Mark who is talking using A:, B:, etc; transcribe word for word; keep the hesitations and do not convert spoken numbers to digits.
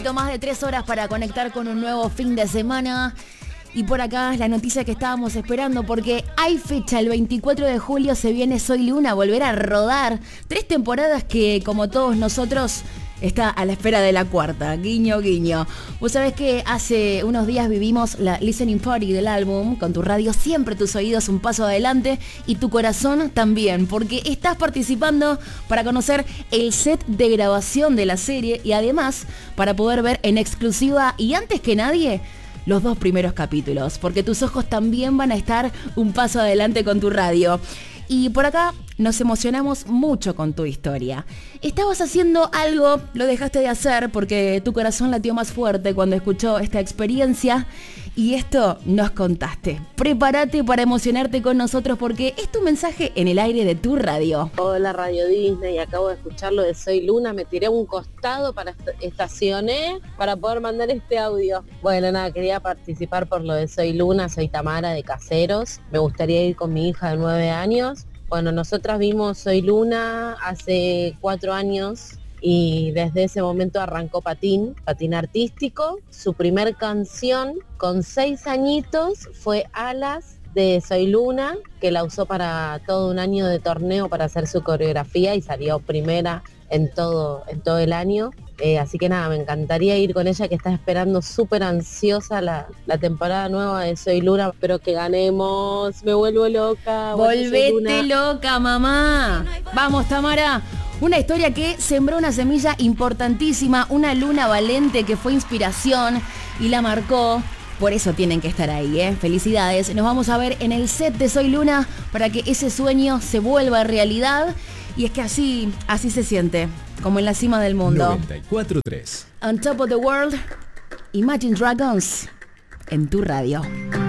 A: poquito más de tres horas para conectar con un nuevo fin de semana. Y por acá la noticia que estábamos esperando, porque hay fecha, el veinticuatro de julio se viene Soy Luna, volver a rodar. Tres temporadas que, como todos nosotros, está a la espera de la cuarta. Guiño, guiño. Vos sabés que hace unos días vivimos la listening party del álbum. Con tu radio siempre tus oídos un paso adelante y tu corazón también, porque estás participando para conocer el set de grabación de la serie y además para poder ver en exclusiva y antes que nadie los dos primeros capítulos, porque tus ojos también van a estar un paso adelante con tu radio. Y por acá nos emocionamos mucho con tu historia. Estabas haciendo algo, lo dejaste de hacer porque tu corazón latió más fuerte cuando escuchó esta experiencia y esto nos contaste. Prepárate para emocionarte con nosotros porque es tu mensaje en el aire de tu radio.
B: Hola Radio Disney, acabo de escuchar lo de Soy Luna, me tiré un costado para est- estacioné para poder mandar este audio. Bueno, nada, quería participar por lo de Soy Luna, soy Tamara de Caseros, me gustaría ir con mi hija de nueve años. Bueno, nosotras vimos Soy Luna hace cuatro años y desde ese momento arrancó Patín, Patín Artístico. Su primer canción con seis añitos fue Alas de Soy Luna, que la usó para todo un año de torneo para hacer su coreografía y salió primera en todo, en todo el año. Eh, así que nada, me encantaría ir con ella, que está esperando súper ansiosa la, la temporada nueva de Soy Luna. Espero que ganemos, me vuelvo loca.
A: Volvete loca, mamá. Vamos, Tamara. Una historia que sembró una semilla importantísima, una luna valente que fue inspiración y la marcó. Por eso tienen que estar ahí, ¿eh? Felicidades. Nos vamos a ver en el set de Soy Luna para que ese sueño se vuelva realidad. Y es que así, así se siente, como en la cima del mundo.
C: noventa y cuatro punto tres.
A: On Top of the World, Imagine Dragons, en tu radio.